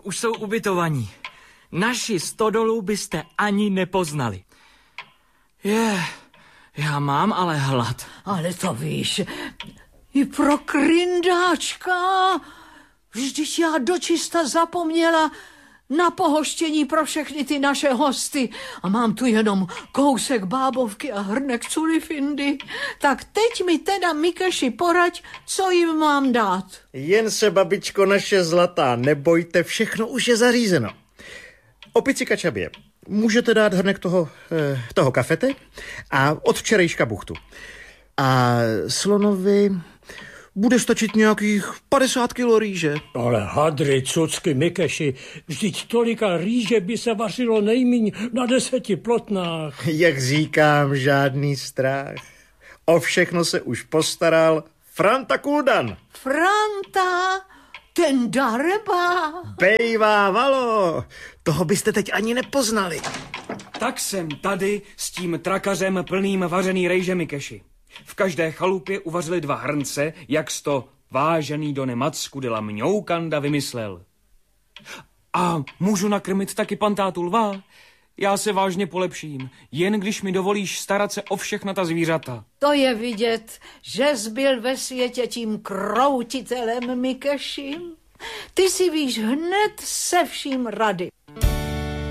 už jsou ubytovaní. Naši stodolu byste ani nepoznali. Já mám ale hlad. Ale to víš, i pro kryndáčka. Vždyť já dočista zapomněla na pohoštění pro všechny ty naše hosty. A mám tu jenom kousek bábovky a hrnek culifindy. Tak teď mi teda, Mikeši, poraď, co jim mám dát. Jen se, babičko naše zlatá, nebojte, všechno už je zařízeno. Opici Kačabě, můžete dát hrnek toho kafete a od včerejška buchtu. A slonovi bude stačit nějakých 50 kilo rýže. Ale hadry, cucky, Mikeši, vždyť tolika rýže by se vařilo nejmíň na 10 plotnách. Jak říkám, žádný strach. O všechno se už postaral Franta Kuldan. Franta, ten dareba. Bejvá valo, toho byste teď ani nepoznali. Tak jsem tady s tím trakařem plným vařený rejže, Mikeši. V každé chalupě uvařili 2 hrnce, jak to vážený Done Macku de la Mňoukanda vymyslel. A můžu nakrmit taky pantátu lva? Já se vážně polepším, jen když mi dovolíš starat se o všechna ta zvířata. To je vidět, že jsi byl ve světě tím kroutitelem, Mikeši. Ty si víš hned se vším rady.